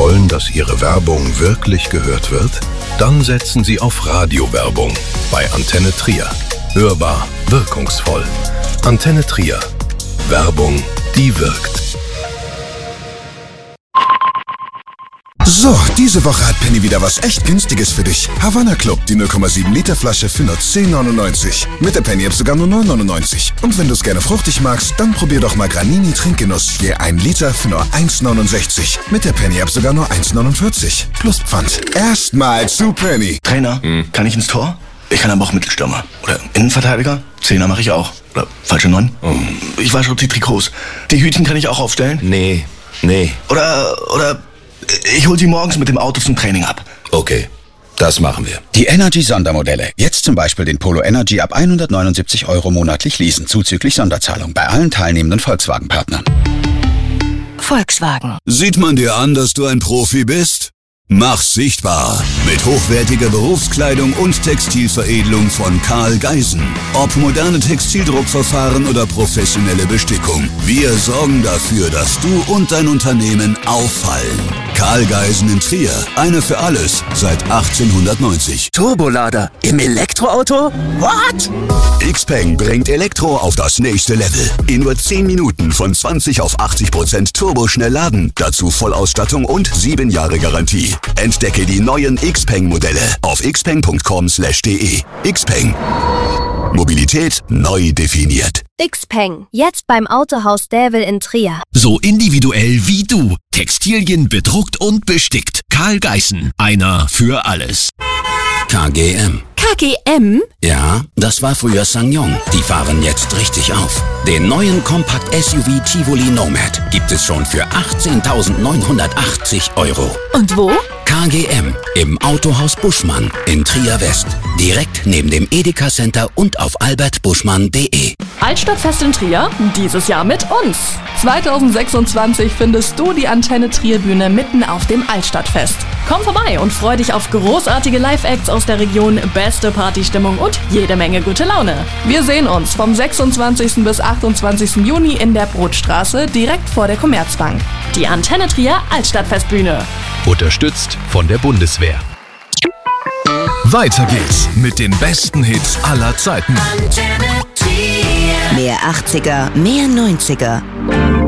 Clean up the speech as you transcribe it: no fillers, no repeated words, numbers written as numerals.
Wollen, dass Ihre Werbung wirklich gehört wird? Dann setzen Sie auf Radiowerbung bei Antenne Trier. Hörbar, wirkungsvoll. Antenne Trier. Werbung, die wirkt. So, diese Woche hat Penny wieder was echt Günstiges für dich. Havanna Club, die 0,7 Liter Flasche für nur 10,99. Mit der Penny-App sogar nur 9,99. Und wenn du es gerne fruchtig magst, dann probier doch mal Granini Trinkgenuss je 1 Liter für nur 1,69. Mit der Penny-App sogar nur 1,49. Plus Pfand. Erstmal zu Penny. Trainer, kann ich ins Tor? Ich kann aber auch Mittelstürmer. Oder Innenverteidiger? Zehner mache ich auch. Oder falsche 9? Ich wasche die Trikots. Die Hütchen kann ich auch aufstellen? Nee. Oder ich hol sie morgens mit dem Auto zum Training ab. Okay, das machen wir. Die Energy-Sondermodelle. Jetzt zum Beispiel den Polo Energy ab 179 € monatlich leasen, zuzüglich Sonderzahlung bei allen teilnehmenden Volkswagen-Partnern. Volkswagen. Sieht man dir an, dass du ein Profi bist? Mach's sichtbar mit hochwertiger Berufskleidung und Textilveredelung von Karl Geisen. Ob moderne Textildruckverfahren oder professionelle Bestickung, wir sorgen dafür, dass du und dein Unternehmen auffallen. Karl Geisen in Trier, eine für alles, seit 1890. Turbolader im Elektroauto? What? XPeng bringt Elektro auf das nächste Level. In nur 10 Minuten von 20 auf 80% Turbo schnell laden. Dazu Vollausstattung und 7 Jahre Garantie. Entdecke die neuen XPeng-Modelle auf xpeng.com/de. XPeng. Mobilität neu definiert. XPeng. Jetzt beim Autohaus Dävel in Trier. So individuell wie du. Textilien bedruckt und bestickt. Karl Geisen. Einer für alles. KGM. KGM? Ja, das war früher SsangYong. Die fahren jetzt richtig auf. Den neuen Kompakt-SUV Tivoli Nomad gibt es schon für 18.980 €. Und wo? KGM im Autohaus Buschmann in Trier West. Direkt neben dem Edeka Center und auf albertbuschmann.de. Altstadtfest in Trier, dieses Jahr mit uns. 2026 findest du die Antenne Trier Bühne mitten auf dem Altstadtfest. Komm vorbei und freu dich auf großartige Live-Acts aus der Region, beste Partystimmung und jede Menge gute Laune. Wir sehen uns vom 26. bis 28. Juni in der Brotstraße direkt vor der Commerzbank. Die Antenne Trier Altstadtfestbühne. Unterstützt von der Bundeswehr. Weiter geht's mit den besten Hits aller Zeiten. Mehr 80er, mehr 90er.